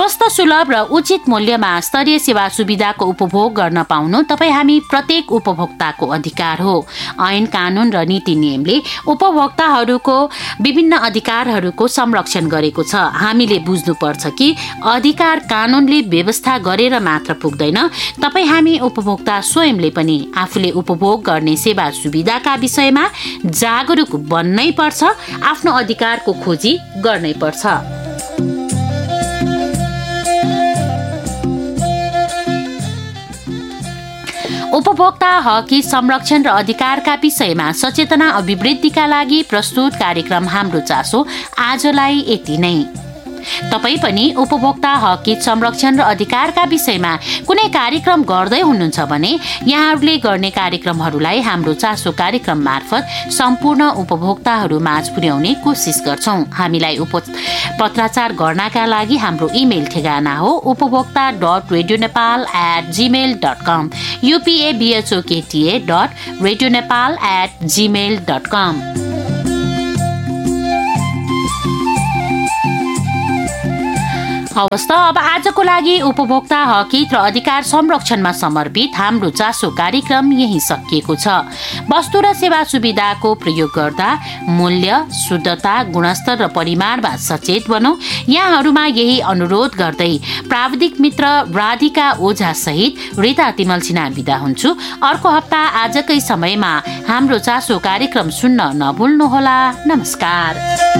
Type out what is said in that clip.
स्वस्थ, सुलभ र उचित मूल्यमा स्तरीय सेवा सुविधाको उपभोग गर्न पाउनु तपाईँ हामी प्रत्येक उपभोक्ताको अधिकार हो। ऐन, कानून र नीति नियमले उपभोक्ताहरूको विभिन्न अधिकारहरूको संरक्षण गरेको छ। हामीले बुझ्नुपर्छ कि अधिकार कानूनले व्यवस्था गरेर मात्र पुग्दैन, तपाईँ हामी उपभोक्ता स्वयंले पनि आफूले उपभोग गर्ने सेवा सुविधाका विषयमा जागरुक बन्नै पर्छ, आफ्नो अधिकारको खोजी गर्नै पर्छ। उपभोक्ता हक संरक्षण र अधिकारका विषयमा सचेतना अभिवृद्धिका लागि प्रस्तुत कार्यक्रम हाम्रो चासो आजलाई यति नै। तपाईँ पनि उपभोक्ता हक संरक्षण र अधिकारका विषयमा कुनै कार्यक्रम गर्दै हुनुहुन्छ भने यहाँहरूले गर्ने कार्यक्रमहरूलाई हाम्रो चासो कार्यक्रम मार्फत सम्पूर्ण उपभोक्ताहरू माझ पुर्याउने कोसिस गर्छौं। हामीलाई पत्राचार गर्नका लागि हाम्रो इमेल ठेगाना हो upavokta.radionepal@gmail.com, upavokta.radionepal@gmail.com। हवस् त, अब आजको लागि उपभोक्ता हक र अधिकार संरक्षणमा समर्पित हाम्रो चासो कार्यक्रम यही सकिएको छ। वस्तु र सेवा सुविधाको प्रयोग गर्दा मूल्य, शुद्धता, गुणस्तर र परिमाणमा सचेत बनौं। यहाँहरूमा यही अनुरोध गर्दै प्राविधिक मित्र राधिका ओझा सहित रिता तिमल सिन्हा बिदा हुन्छु। अर्को हप्ता आजकै समयमा हाम्रो चासो कार्यक्रम सुन्न नभुल्नुहोला। नमस्कार।